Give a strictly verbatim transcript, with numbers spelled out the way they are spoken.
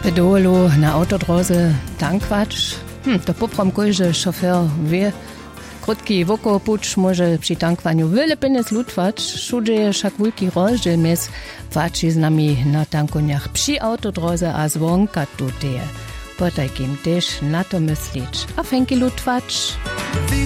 Pedolu na autodroze tankować. Hm, to poprom kojże šofér wie. Krótki wokopuć może przy tankowaniu wiele pieniędzy lutować. Wszędzie jest wszak wielki rozdział między płaciznami na tankowaniach przy autodroze a zwonka tutaj. Po takim też na to myśleć. A fenki lutować.